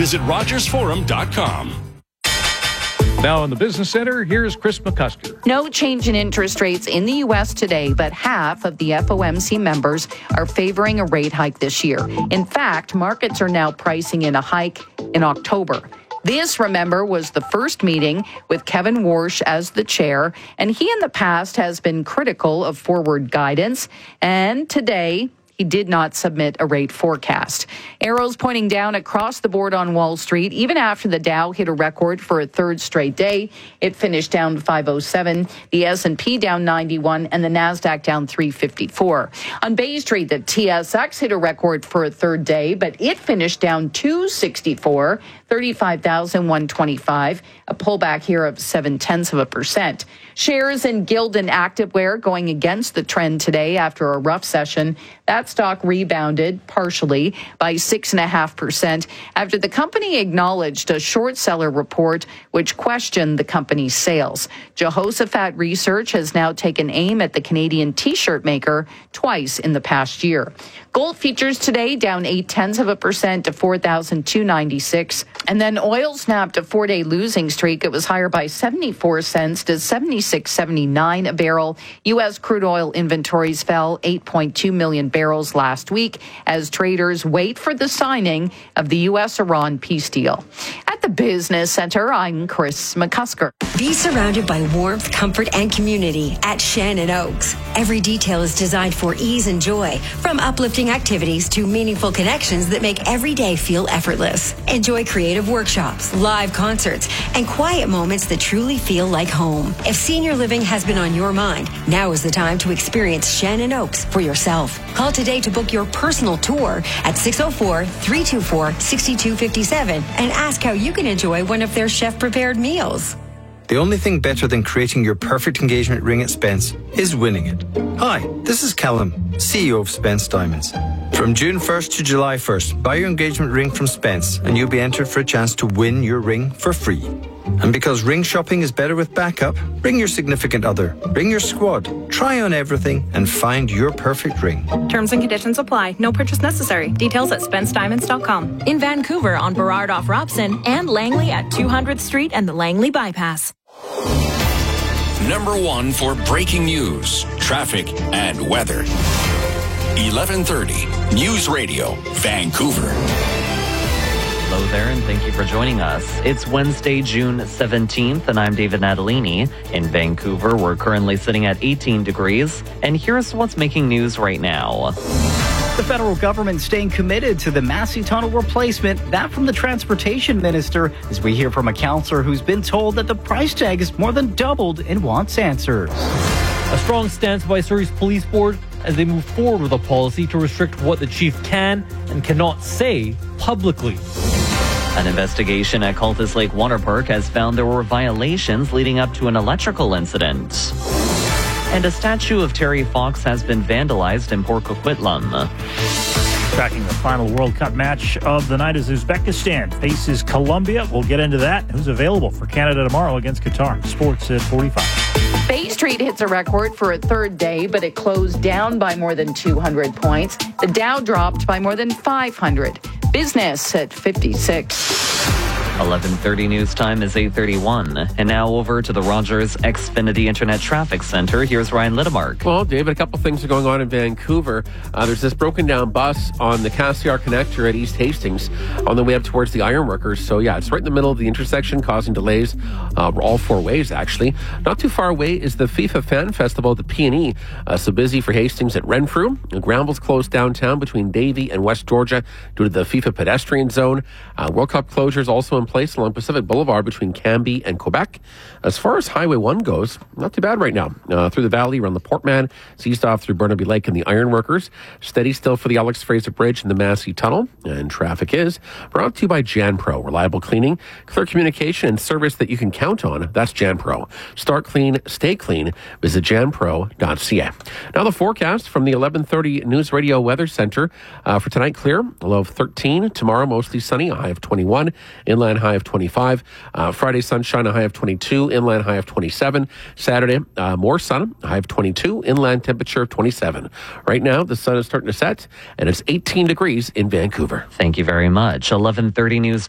Visit RogersForum.com. Now in the Business Center, here's Chris McCusker. No change in interest rates in the U.S. today, but half of the FOMC members are favoring a rate hike this year. In fact, markets are now pricing in a hike in October. This, remember, was the first meeting with Kevin Warsh as the chair, and he in the past has been critical of forward guidance. And today, he did not submit a rate forecast. Arrows pointing down across the board on Wall Street, even after the Dow hit a record for a third straight day. It finished down 507, the S&P down 91, and the NASDAQ down 354. On Bay Street, the TSX hit a record for a third day, but it finished down 264, 35,125, a pullback here of 0.7%. Shares in Gildan Activewear going against the trend today after a rough session. That stock rebounded partially by 6.5% after the company acknowledged a short seller report which questioned the company's sales. Jehoshaphat Research has now taken aim at the Canadian T-shirt maker twice in the past year. Gold futures today down 0.8% to 4,296. And then oil snapped a 4-day losing streak. It was higher by 74 cents to 76.79 a barrel. U.S. crude oil inventories fell 8.2 million barrels last week as traders wait for the signing of the U.S.-Iran peace deal. At the Business Center, I'm Chris McCusker. Be surrounded by warmth, comfort, and community at Shannon Oaks. Every detail is designed for ease and joy, from uplifting activities to meaningful connections that make every day feel effortless. Enjoy creative workshops, live concerts, and quiet moments that truly feel like home. If senior living has been on your mind, now is the time to experience Shannon Oaks for yourself. Call today to book your personal tour at 604-324-6257 and ask how you can enjoy one of their chef-prepared meals. The only thing better than creating your perfect engagement ring at Spence is winning it. Hi, this is Callum, CEO of Spence Diamonds. From June 1st to July 1st, buy your engagement ring from Spence and you'll be entered for a chance to win your ring for free. And because ring shopping is better with backup, bring your significant other, bring your squad, try on everything and find your perfect ring. Terms and conditions apply. No purchase necessary. Details at SpenceDiamonds.com. In Vancouver on Burrard off Robson and Langley at 200th Street and the Langley Bypass. Number one for breaking news, traffic, and weather. 1130 News Radio, Vancouver. Hello there, and thank you for joining us. It's Wednesday, June 17th, and I'm David Natalini. In Vancouver, we're currently sitting at 18 degrees, and here's what's making news right now. The federal government staying committed to the Massey Tunnel replacement, that from the transportation minister, as we hear from a counselor who's been told that the price tag is more than doubled and wants answers. A strong stance by Surrey's police board as they move forward with a policy to restrict what the chief can and cannot say publicly. An investigation at Cultus Lake Water Park has found there were violations leading up to an electrical incident. And a statue of Terry Fox has been vandalized in Port Coquitlam. Tracking the final World Cup match of the night as Uzbekistan faces Colombia. We'll get into that. Who's available for Canada tomorrow against Qatar? Sports at 45. Bay Street hits a record for a third day, but it closed down by more than 200 points. The Dow dropped by more than 500. Business at 56. 11:30 news time is 8:31. And now over to the Rogers Xfinity Internet Traffic Center. Here's Ryan Littemark. Well, David, a couple things are going on in Vancouver. There's this broken down bus on the Cassiar connector at East Hastings on the way up towards the Ironworkers. So, yeah, it's right in the middle of the intersection, causing delays all four ways, actually. Not too far away is the FIFA Fan Festival at the P&E. So busy for Hastings at Renfrew. Granville's closed downtown between Davie and West Georgia due to the FIFA pedestrian zone. World Cup closures also in place along Pacific Boulevard between Cambie and Quebec. As far as Highway 1 goes, not too bad right now. Through the valley, around the Portman, it's east off through Burnaby Lake and the Ironworkers. Steady still for the Alex Fraser Bridge and the Massey Tunnel. And traffic is brought to you by JanPro. Reliable cleaning, clear communication, and service that you can count on. That's JanPro. Start clean, stay clean. Visit janpro.ca. Now the forecast from the 1130 News Radio Weather Center. For tonight, clear, a low of 13. Tomorrow, mostly sunny, a high of 21. Inland high of 25. Friday, sunshine, a high of 22. Inland high of 27. Saturday, more sun, a high of 22. Inland temperature of 27. Right now, the sun is starting to set, and it's 18 degrees in Vancouver. Thank you very much. 11:30 news